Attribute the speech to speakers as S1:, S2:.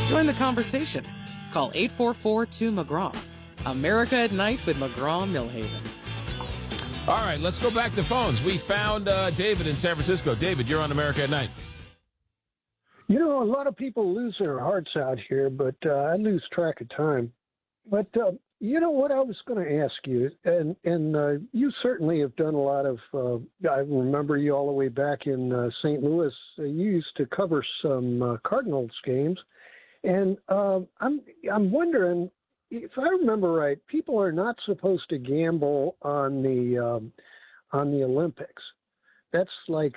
S1: Join the conversation. Call 844-2-McGraw. America at Night with McGraw-Millhaven.
S2: All right, let's go back to phones. We found David in San Francisco. David, you're on America at Night.
S3: You know, a lot of people lose their hearts out here, but I lose track of time. But you know what I was going to ask you, and you certainly have done a lot of, I remember you all the way back in St. Louis. You used to cover some Cardinals games. And I'm wondering, if I remember right, people are not supposed to gamble on the Olympics. That's like